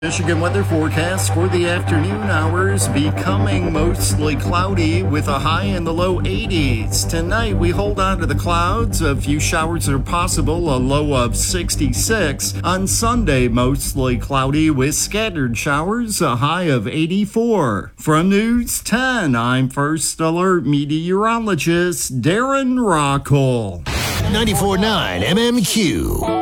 Michigan weather forecast for the afternoon hours becoming mostly cloudy with a high in the low 80s. Tonight we hold on to the clouds. A few showers are possible, a low of 66. On Sunday, mostly cloudy with scattered showers, a high of 84. From News 10, I'm First Alert meteorologist Darren Rockall. 94.9 MMQ.